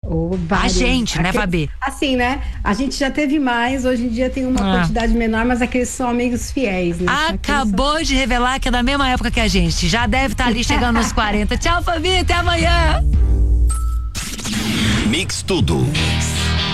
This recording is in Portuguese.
A gente, né, Fabi? Assim, né? A gente já teve mais, hoje em dia tem uma quantidade menor, mas aqueles são amigos fiéis, né? Acabou de revelar que é da mesma época que a gente. Já deve estar ali chegando nos 40. Tchau, Fabi, até amanhã. Mix Tudo.